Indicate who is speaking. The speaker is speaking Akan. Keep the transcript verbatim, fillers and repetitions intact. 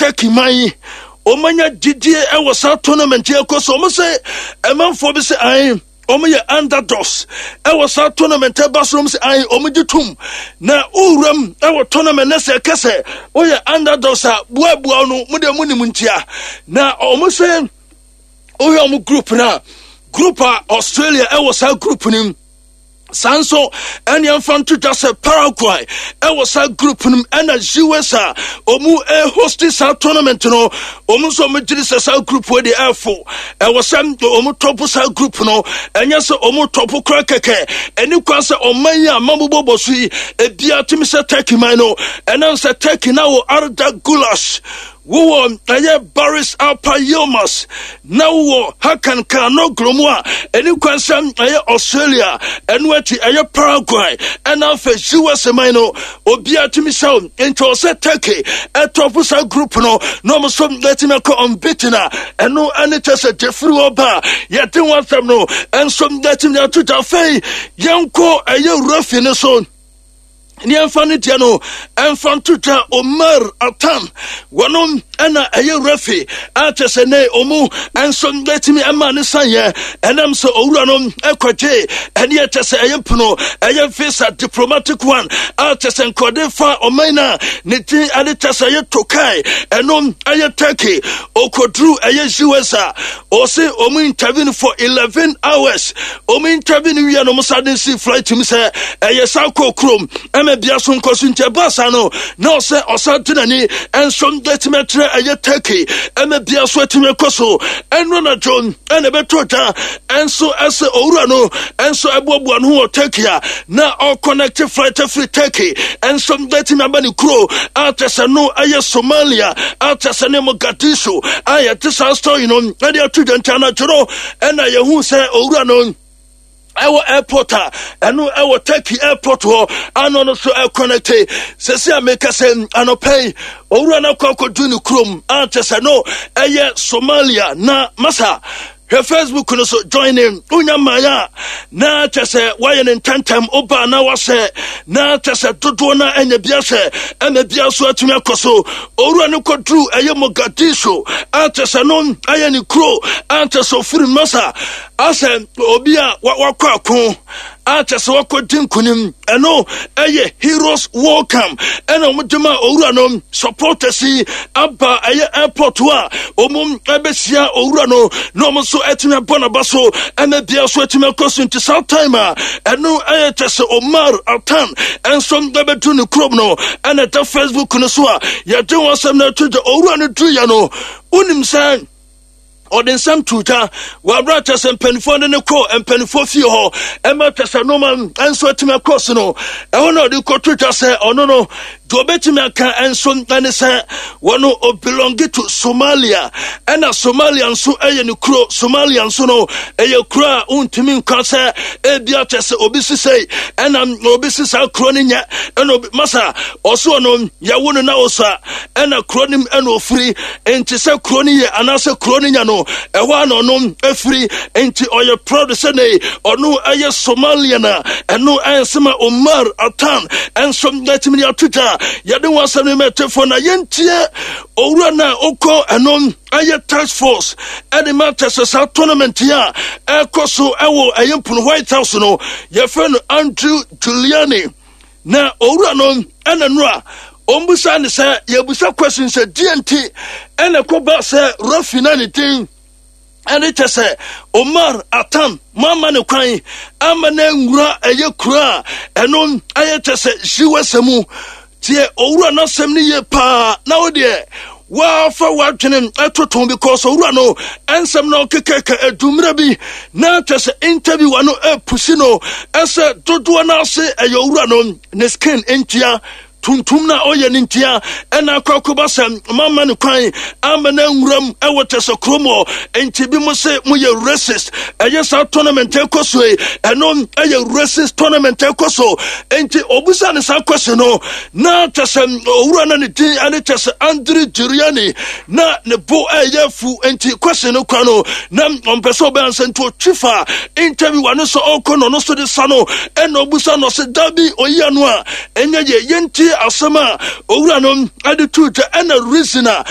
Speaker 1: Turkey man omanya didie e was sa tournament e ko so mo say e man for be say ai omo ye underdogs e was sa tournament e basom say ai omo ditum na uram e wo tournament na se kese o ye underdogs a buabua no mo de munim ntia na omo say o ye omo group na group a Australia e was sa group nim Sanso and Yanfantu just a Paraguay. I was a group and a U S A. Omu a hostess a tournament no. Omu so majlis a group where the air for. I was some Omu topos a group no. And yes, Omu topo crackeke. And you can say Omaya Mambo Bosi, a dear Timisa Turkey mino. And I'm say Turkey now Arda Gulash. Wo aye Boris Alpayomas now wo Hakan Kano Gromwa and you can say aye Australia and what aye Paraguay and alpha U S A mino obia timisa into say Turkey a topusa group no no so let me ko unbeaten and no any test a different oba yet want them no and some let me to the fay yanko aye rough in so ni amfani tiano amfantuta Omar Atam wanom ana aye refi atesene omu ensom letimi amane sanye enam so owuranom ekwaje ene yetese aye puno aye visa diplomatic one atesen kode fa omena ne tin ade tese aye tokai enom aye Turkey okodru aye U S A o se omu intervene for eleven hours omu intervene wi no musadin si flight mi se aye sako krom biasun kosunte basano no se osantinani ensom detimetre aye Turkey eme biaso etime koso enro na John ene betota enso ese owura no enso ebobu anu Turkey na all connected flight free Turkey ensom detime abani kro atese no aye Somalia atese ne Mogadishu aye tisa story no ade atudenta na joro ena ye hu se owura no Ewo airport enu ewo Turkey airport ho ano no so connected sesi ameka se anopay owura na kwako dunu krom antese no eye Somalia na masa her Facebook no so join him unya maya na tese waye ne tantam oba na wase na tese dodo na enya biase ena biaso atumi akoso owura ne kodru eye Mogadishu antese no aye ni kro antese ofiri masa ase obi a wakwa akon atese wakodin kunim eno eye heroes welcome eno mudema owura no supporters aba eye airport wa omum ebesia owura no no mo so etime bona baso ena bia so etime kosu nti south time eno eye tese Omar Altan ensom bebetu ne krom no ena ta Facebook no so ya den wasam na to the owura no du ya no unim san Odin Sam Tuta, Wabrata and Penfond and a co and Penfo Fio, Emma Tassanoman, and Swetima Cosino. I want to go to say, oh no, no, Dobetimaka and Son Danesa, one of belonging to Somalia, and a Somalian so a cro, Somalian sono, a cra, un timin cancer, a biates obisi say, and an obisis are croninia, and Massa, also known Yawuna Naosa, and a cronim and no free, and Tessa cronia, and also croniano. E one on e free enti oye proud sene onu aye Somaliana enu ansema Omar Atan en som letimi atuta yade wasame metefo na yentie owura na oko enom aye task force ene matters sa tournament ya ekoso ewo ayempun White House no ye friend Andrew Giuliani na owura no enenura ombusa ne say yebusa question say D N T ene koba say refinani thing and it say Omar Atam mama ne kwan amana ngura eye kura enon ayete say U S A mu tie owura na sem ne ye pa na wo de wa fa wa twenen atoton because owura no ensem no kekeke edumra bi na tese interview ano e pusino ese dodo na se eye owura no ne skin entia tuntum na oye nintia ena kwakuba sem mama ne kwan amana nwuram ewotese kromo enti bi mo se mo ye racist eye sa tournament ekoso eno eye racist tournament ekoso enti obusa ne sa kwese no na tese owura na ne din ane tese Andrew Giuliani na ne bo eye fu enti kwese no kwa no na ompeso be ansento twifa interview ane so okono no so de sano eno obusa no se dabi oyi anu a enye ye yenti asama owura no ade tuta ena reasoner